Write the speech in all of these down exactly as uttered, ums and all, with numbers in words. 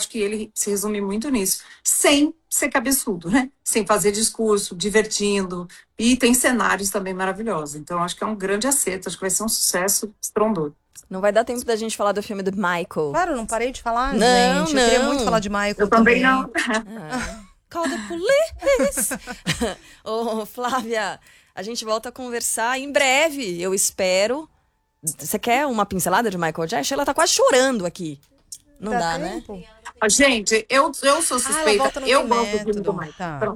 acho que ele se resume muito nisso, sem ser cabeçudo, né? Sem fazer discurso, divertindo, e tem cenários também maravilhosos. Então, acho que é um grande acerto, acho que vai ser um sucesso estrondoso. Não vai dar tempo da gente falar do filme do Michael. Claro, não parei de falar, não, gente. Não. Eu queria muito falar de Michael Eu também. também não. Ah. Call the police! Ô, Flávia, a gente volta a conversar em breve, eu espero. Você quer uma pincelada de Michael Jackson? Ela tá quase chorando aqui. Não dá, dá né? Gente, eu, eu sou suspeita. Ah, eu gosto do filme do Michael. Tá.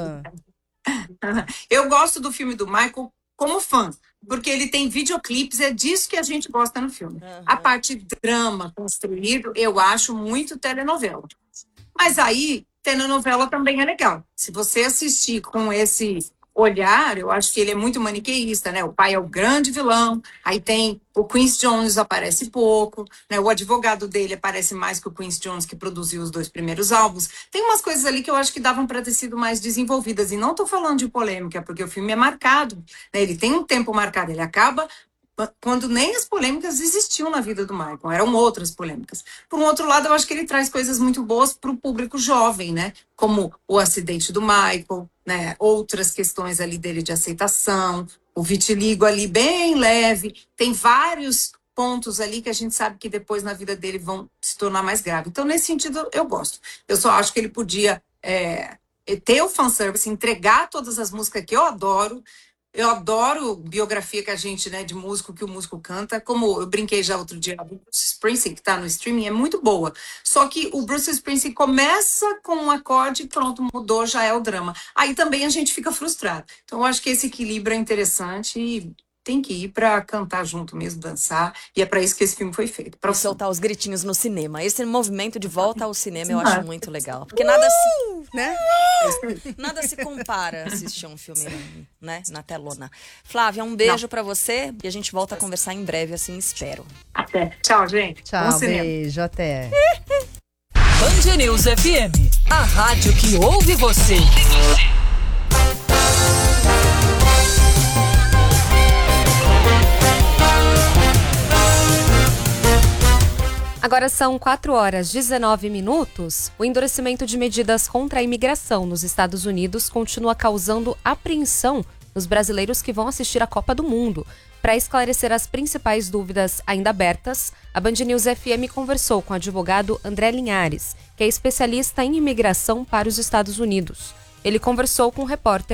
Ah. Eu gosto do filme do Michael como fã, porque ele tem videoclipes, é disso que a gente gosta no filme. Uhum. A parte drama construído, eu acho muito telenovela. Mas aí, telenovela também é legal. Se você assistir com esse olhar, eu acho que ele é muito maniqueísta, né? O pai é o grande vilão, aí tem o Quincy Jones, aparece pouco, né? O advogado dele aparece mais que o Quincy Jones, que produziu os dois primeiros álbuns. Tem umas coisas ali que eu acho que davam para ter sido mais desenvolvidas, e não tô falando de polêmica, porque o filme é marcado, né? Ele tem um tempo marcado, ele acaba quando nem as polêmicas existiam na vida do Michael, eram outras polêmicas. Por um outro lado, eu acho que ele traz coisas muito boas para o público jovem, né? Como o acidente do Michael, né? Outras questões ali dele de aceitação, o vitiligo ali bem leve, tem vários pontos ali que a gente sabe que depois na vida dele vão se tornar mais graves. Então, nesse sentido, eu gosto. Eu só acho que ele podia é, ter o fanservice, entregar todas as músicas que eu adoro. Eu adoro biografia que a gente, né, de músico, que o músico canta, como eu brinquei já outro dia, o Bruce Springsteen, que tá no streaming, é muito boa. Só que o Bruce Springsteen começa com um acorde, pronto, mudou, já é o drama. Aí também a gente fica frustrado. Então eu acho que esse equilíbrio é interessante e tem que ir pra cantar junto mesmo, dançar, e é pra isso que esse filme foi feito. Pra soltar os gritinhos no cinema. Esse movimento de volta ao cinema eu acho muito legal. Porque nada se, né? Nada se compara a assistir um filme, né, na telona. Flávia, um beijo Não. pra você e a gente volta a conversar em breve, assim espero. Até. Tchau, gente. Tchau, beijo, até. Band News F M, a rádio que ouve você. Agora são quatro horas e dezenove minutos. O endurecimento de medidas contra a imigração nos Estados Unidos continua causando apreensão nos brasileiros que vão assistir a Copa do Mundo. Para esclarecer as principais dúvidas ainda abertas, a Band News F M conversou com o advogado André Linhares, que é especialista em imigração para os Estados Unidos. Ele conversou com o repórter